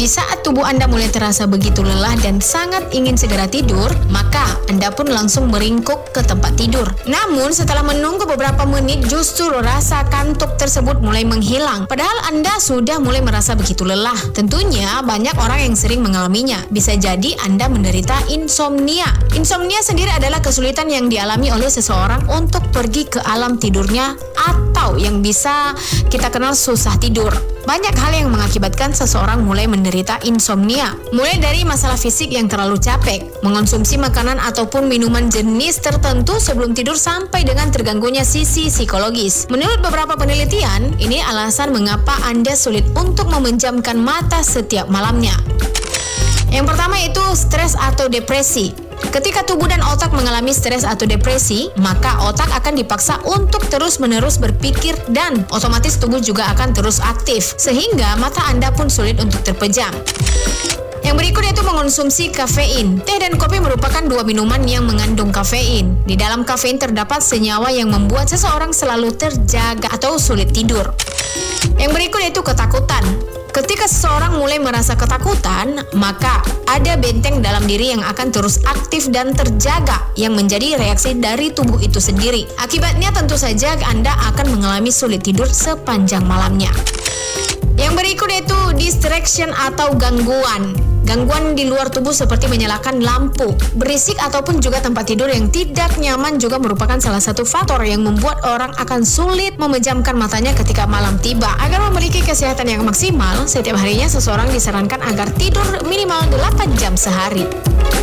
Di saat tubuh Anda mulai terasa begitu lelah dan sangat ingin segera tidur, maka Anda pun langsung meringkuk ke tempat tidur. Namun setelah menunggu beberapa menit, justru rasa kantuk tersebut mulai menghilang. Padahal Anda sudah mulai merasa begitu lelah. Tentunya banyak orang yang sering mengalaminya. Bisa jadi Anda menderita insomnia. Insomnia sendiri adalah kesulitan yang dialami oleh seseorang untuk pergi ke alam tidurnya, atau yang bisa kita kenal susah tidur. Banyak hal yang mengakibatkan seseorang mulai menderita insomnia. Mulai dari masalah fisik yang terlalu capek, mengonsumsi makanan ataupun minuman jenis tertentu sebelum tidur, sampai dengan terganggunya sisi psikologis. Menurut beberapa penelitian, ini alasan mengapa Anda sulit untuk memejamkan mata setiap malamnya. Yang pertama itu stres atau depresi. Ketika tubuh dan otak mengalami stres atau depresi, maka otak akan dipaksa untuk terus-menerus berpikir dan otomatis tubuh juga akan terus aktif, sehingga mata Anda pun sulit untuk terpejam. Yang berikut yaitu mengonsumsi kafein. Teh dan kopi merupakan dua minuman yang mengandung kafein. Di dalam kafein terdapat senyawa yang membuat seseorang selalu terjaga atau sulit tidur. Yang berikut yaitu ketakutan. Ketika seseorang mulai merasa ketakutan, maka ada benteng dalam diri yang akan terus aktif dan terjaga, yang menjadi reaksi dari tubuh itu sendiri. Akibatnya tentu saja Anda akan mengalami sulit tidur sepanjang malamnya. Yang berikut yaitu distraction atau gangguan. Gangguan di luar tubuh seperti menyalakan lampu, berisik, ataupun juga tempat tidur yang tidak nyaman juga merupakan salah satu faktor yang membuat orang akan sulit memejamkan matanya ketika malam tiba. Agar memiliki kesehatan yang maksimal, setiap harinya seseorang disarankan agar tidur minimal 8 jam sehari.